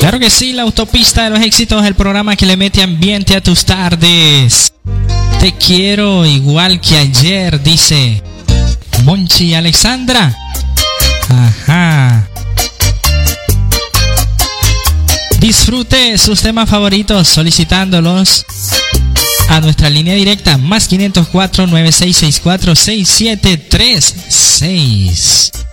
Claro que sí, la autopista de los éxitos, el programa que le mete ambiente a tus tardes. Te quiero igual que ayer, dice Monchi y Alexandra. Ajá. Disfrute sus temas favoritos solicitándolos a nuestra línea directa +504 9664 6736.